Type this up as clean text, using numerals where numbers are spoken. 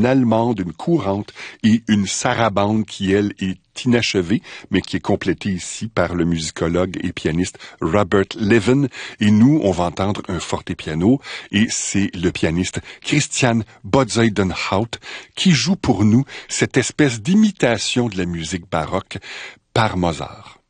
une allemande, une courante et une sarabande qui, elle, est inachevée, mais qui est complétée ici par le musicologue et pianiste Robert Levin. Et nous, on va entendre un fortepiano, et c'est le pianiste Christian Bodzeidenhout qui joue pour nous cette espèce d'imitation de la musique baroque par Mozart.